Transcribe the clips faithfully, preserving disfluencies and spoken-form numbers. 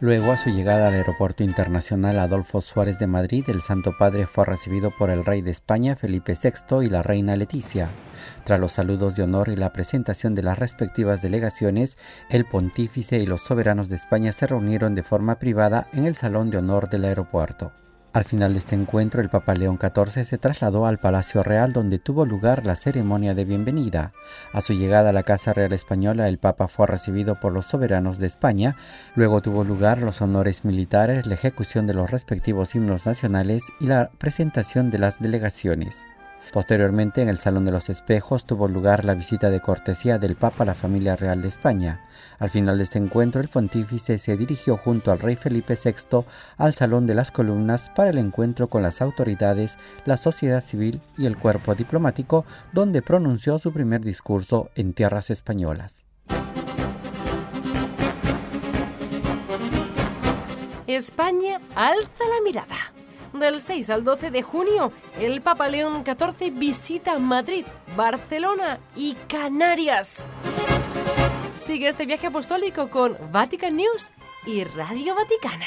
Luego, a su llegada al Aeropuerto Internacional Adolfo Suárez de Madrid, el Santo Padre fue recibido por el rey de España, Felipe sexto, y la reina Leticia. Tras los saludos de honor y la presentación de las respectivas delegaciones, el pontífice y los soberanos de España se reunieron de forma privada en el Salón de Honor del aeropuerto. Al final de este encuentro, el Papa León catorce se trasladó al Palacio Real, donde tuvo lugar la ceremonia de bienvenida. A su llegada a la Casa Real Española, el Papa fue recibido por los soberanos de España. Luego tuvo lugar los honores militares, la ejecución de los respectivos himnos nacionales y la presentación de las delegaciones. Posteriormente, en el Salón de los Espejos, tuvo lugar la visita de cortesía del Papa a la familia real de España. Al final de este encuentro, el pontífice se dirigió junto al rey Felipe sexto al Salón de las Columnas para el encuentro con las autoridades, la sociedad civil y el cuerpo diplomático, donde pronunció su primer discurso en tierras españolas. España alza la mirada. Del seis al doce de junio, el Papa León catorce visita Madrid, Barcelona y Canarias. Sigue este viaje apostólico con Vatican News y Radio Vaticana.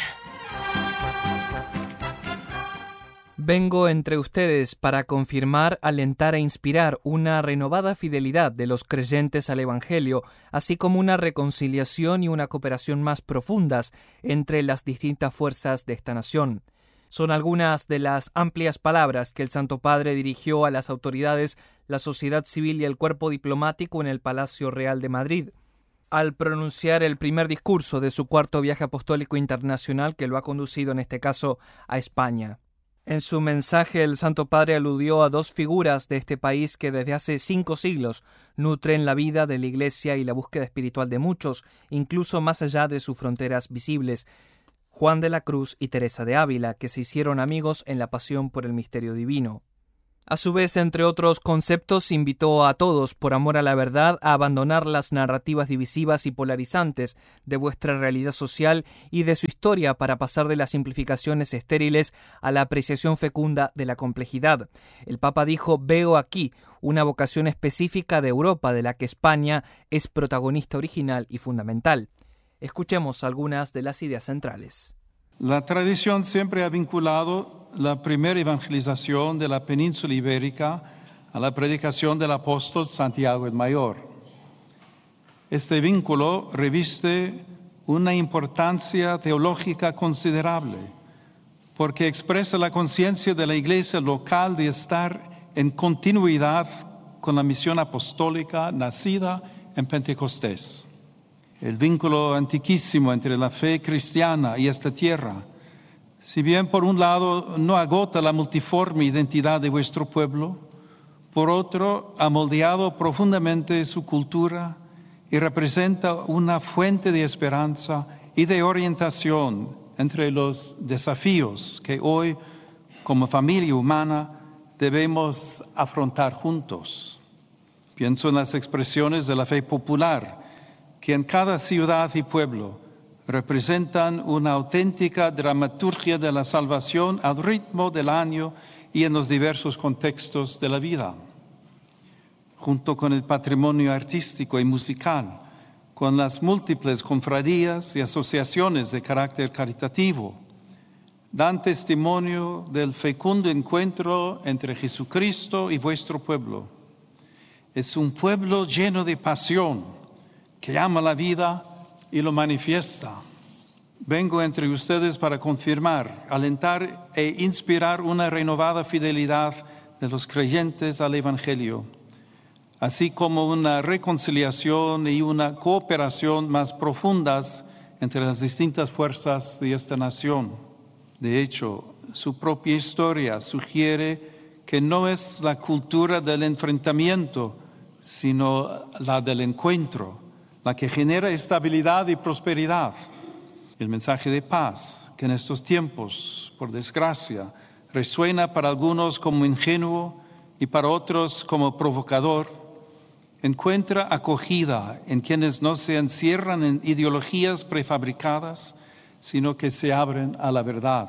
Vengo entre ustedes para confirmar, alentar e inspirar una renovada fidelidad de los creyentes al Evangelio, así como una reconciliación y una cooperación más profundas entre las distintas fuerzas de esta nación. Son algunas de las amplias palabras que el Santo Padre dirigió a las autoridades, la sociedad civil y el cuerpo diplomático en el Palacio Real de Madrid, al pronunciar el primer discurso de su cuarto viaje apostólico internacional que lo ha conducido en este caso a España. En su mensaje, el Santo Padre aludió a dos figuras de este país que desde hace cinco siglos nutren la vida de la Iglesia y la búsqueda espiritual de muchos, incluso más allá de sus fronteras visibles: Juan de la Cruz y Teresa de Ávila, que se hicieron amigos en la pasión por el misterio divino. A su vez, entre otros conceptos, invitó a todos, por amor a la verdad, a abandonar las narrativas divisivas y polarizantes de vuestra realidad social y de su historia para pasar de las simplificaciones estériles a la apreciación fecunda de la complejidad. El Papa dijo: veo aquí una vocación específica de Europa de la que España es protagonista original y fundamental. Escuchemos algunas de las ideas centrales. La tradición siempre ha vinculado la primera evangelización de la península ibérica a la predicación del apóstol Santiago el Mayor. Este vínculo reviste una importancia teológica considerable, porque expresa la conciencia de la Iglesia local de estar en continuidad con la misión apostólica nacida en Pentecostés. El vínculo antiquísimo entre la fe cristiana y esta tierra, si bien por un lado no agota la multiforme identidad de vuestro pueblo, por otro ha moldeado profundamente su cultura y representa una fuente de esperanza y de orientación entre los desafíos que hoy, como familia humana, debemos afrontar juntos. Pienso en las expresiones de la fe popular, que en cada ciudad y pueblo representan una auténtica dramaturgia de la salvación al ritmo del año y en los diversos contextos de la vida. Junto con el patrimonio artístico y musical, con las múltiples cofradías y asociaciones de carácter caritativo, dan testimonio del fecundo encuentro entre Jesucristo y vuestro pueblo. Es un pueblo lleno de pasión, que ama la vida y lo manifiesta. Vengo entre ustedes para confirmar, alentar e inspirar una renovada fidelidad de los creyentes al Evangelio, así como una reconciliación y una cooperación más profundas entre las distintas fuerzas de esta nación. De hecho, su propia historia sugiere que no es la cultura del enfrentamiento, sino la del encuentro, la que genera estabilidad y prosperidad. El mensaje de paz, que en estos tiempos, por desgracia, resuena para algunos como ingenuo y para otros como provocador, encuentra acogida en quienes no se encierran en ideologías prefabricadas, sino que se abren a la verdad.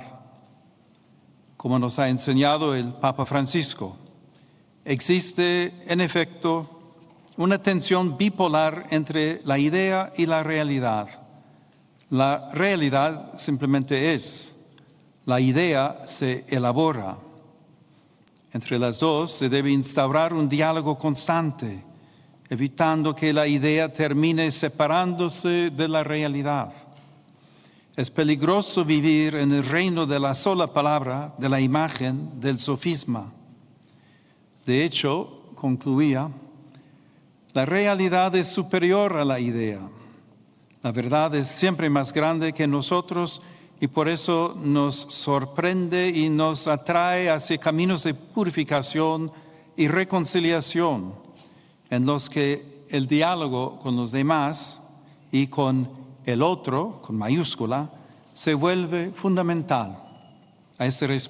Como nos ha enseñado el Papa Francisco, existe, en efecto, una tensión bipolar entre la idea y la realidad, La realidad simplemente es, la idea se elabora. Entre las dos se debe instaurar un diálogo constante, evitando que la idea termine separándose de la realidad. Es peligroso vivir en el reino de la sola palabra, de la imagen, del sofisma. De hecho, concluía, la realidad es superior a la idea. La verdad es siempre más grande que nosotros y por eso nos sorprende y nos atrae hacia caminos de purificación y reconciliación, en los que el diálogo con los demás y con el otro, con mayúscula, se vuelve fundamental. A este respecto,